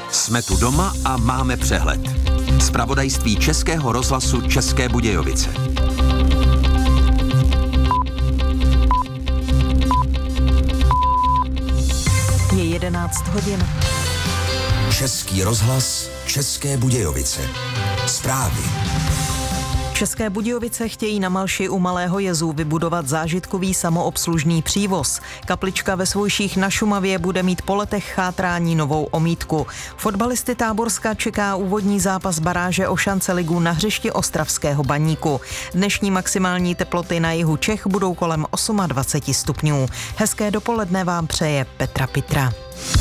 Jsme tu doma a máme přehled. Zpravodajství Českého rozhlasu České Budějovice. Je 11 hodin. Český rozhlas České Budějovice. Zprávy. České Budějovice chtějí na Malši u Malého jezu vybudovat zážitkový samoobslužný přívoz. Kaplička ve Svojších na Šumavě bude mít po letech chátrání novou omítku. Fotbalisty Táborska čeká úvodní zápas baráže o šance ligu na hřišti ostravského Baníku. Dnešní maximální teploty na jihu Čech budou kolem 28 stupňů. Hezké dopoledne vám přeje Petra Pitra.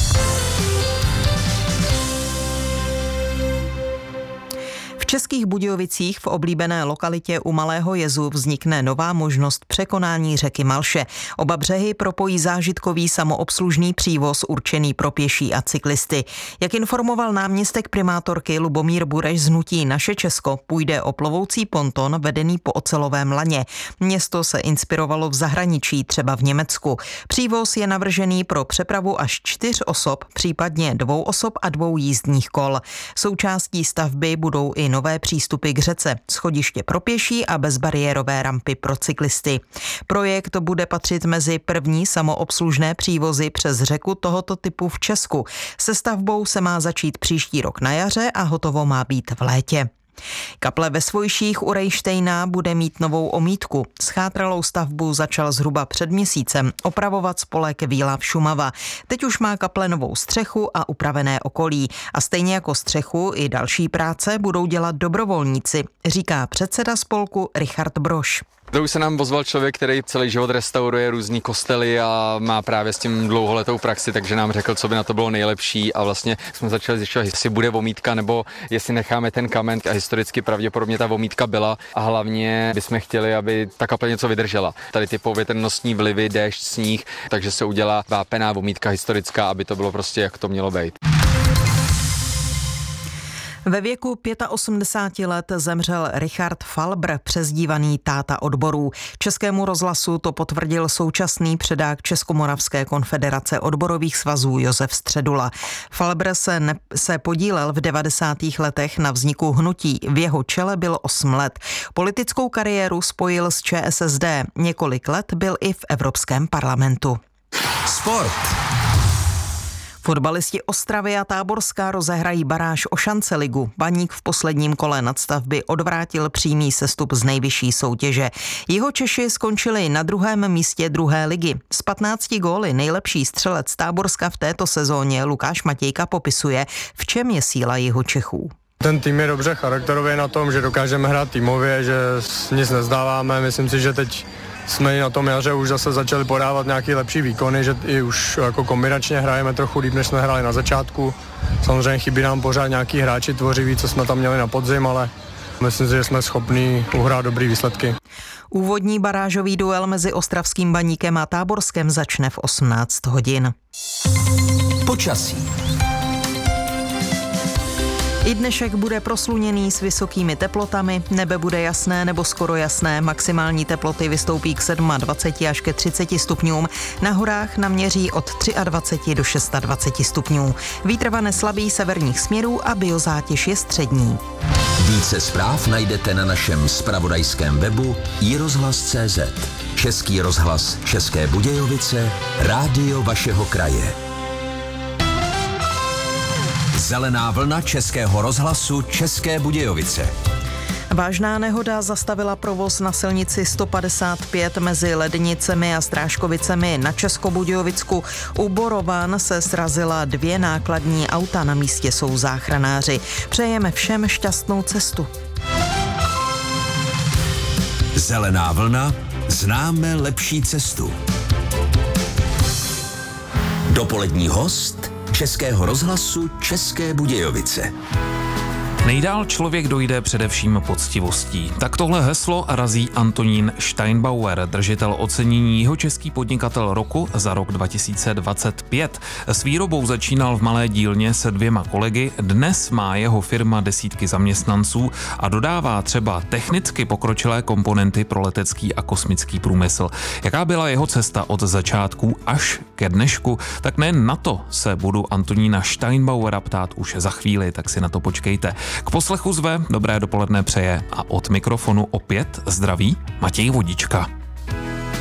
V Českých Budějovicích v oblíbené lokalitě u Malého jezu vznikne nová možnost překonání řeky Malše. Oba břehy propojí zážitkový samoobslužný přívoz určený pro pěší a cyklisty. Jak informoval náměstek primátorky Lubomír Bureš z hnutí Naše Česko, půjde o plovoucí ponton vedený po ocelovém laně. Město se inspirovalo v zahraničí, třeba v Německu. Přívoz je navržený pro přepravu až 4 osob, případně 2 osob a 2 jízdních kol. Součástí stavby budou i nové přístupy k řece, schodiště pro pěší a bezbariérové rampy pro cyklisty. Projekt bude patřit mezi první samoobslužné přívozy přes řeku tohoto typu v Česku. Se stavbou se má začít příští rok na jaře a hotovo má být v létě. Kaple ve Svojších u Rejštejna bude mít novou omítku. Schátralou stavbu začal zhruba před měsícem opravovat spolek Výlav Šumava. Teď už má kaple novou střechu a upravené okolí. A stejně jako střechu i další práce budou dělat dobrovolníci, říká předseda spolku Richard Brož. To už se nám ozval člověk, který celý život restauruje různý kostely a má právě s tím dlouholetou praxi, takže nám řekl, co by na to bylo nejlepší a vlastně jsme začali zjišťovat, jestli bude omítka nebo jestli necháme ten kamen a historicky pravděpodobně ta omítka byla a hlavně bychom chtěli, aby ta kaple něco vydržela. Tady ty povětrnostní vlivy, déšť, sníh, takže se udělá vápená omítka historická, aby to bylo prostě jak to mělo být. Ve věku 85 let zemřel Richard Falbr, přezdívaný táta odborů. Českému rozhlasu to potvrdil současný předák Českomoravské konfederace odborových svazů Josef Středula. Falbr se podílel v 90. letech na vzniku hnutí. V jeho čele byl 8 let. Politickou kariéru spojil s ČSSD. Několik let byl i v Evropském parlamentu. Sport. Fotbalisti Ostravy a Táborska rozehrají baráž o šance ligu. Baník v posledním kole nadstavby odvrátil přímý sestup z nejvyšší soutěže. Jihočeši skončili na 2. místě 2. ligy. Z 15 góly nejlepší střelec Táborska v této sezóně Lukáš Matějka popisuje, v čem je síla Jihočechů. Ten tým je dobře charakterový na tom, že dokážeme hrát týmově, že nic nezdáváme. Myslím si, že teď jsme na tom jaře už zase začali podávat nějaký lepší výkony, že i už jako kombinačně hrajeme trochu líp, než jsme hráli na začátku. Samozřejmě chybí nám pořád nějaký hráči tvořiví, co jsme tam měli na podzim, ale myslím si, že jsme schopní uhrát dobrý výsledky. Úvodní barážový duel mezi ostravským Baníkem a Táborskem začne v 18 hodin. Počasí. I dnešek bude prosluněný s vysokými teplotami, nebe bude jasné nebo skoro jasné, maximální teploty vystoupí k 27 až ke 30 stupňům, na horách naměří od 23 do 26 stupňů. Vítr vane slabý severních směrů a biozátěž je střední. Více zpráv najdete na našem zpravodajském webu iRozhlas.cz. Český rozhlas České Budějovice, rádio vašeho kraje. Zelená vlna Českého rozhlasu České Budějovice. Vážná nehoda zastavila provoz na silnici 155 mezi Lednicemi a Strážkovicemi na Českobudějovicku. U Borovan se srazila 2 nákladní auta, na místě jsou záchranáři. Přejeme všem šťastnou cestu. Zelená vlna, známe lepší cestu. Dopolední host Českého rozhlasu České Budějovice. Nejdál člověk dojde především poctivostí. Tak tohle heslo razí Antonín Steinbauer, držitel ocenění Jihočeský podnikatel roku za rok 2025. S výrobou začínal v malé dílně se 2 kolegy, dnes má jeho firma desítky zaměstnanců a dodává třeba technicky pokročilé komponenty pro letecký a kosmický průmysl. Jaká byla jeho cesta od začátku až ke dnešku, tak nejen na to se budu Antonína Steinbauera ptát už za chvíli, tak si na to počkejte. K poslechu zve, dobré dopoledne přeje a od mikrofonu opět zdraví Matěj Vodička.